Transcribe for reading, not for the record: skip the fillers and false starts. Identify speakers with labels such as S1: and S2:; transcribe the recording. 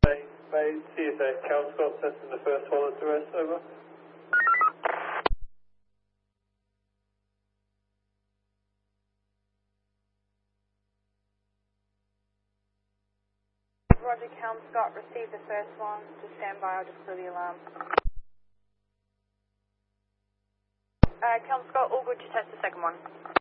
S1: Bay, CSA, Cal Scott testing the first one to rest, over.
S2: Roger, Calm Scott, received the first one. Just stand by, I'll just clear the alarm. Calm Scott, all good to test the second one.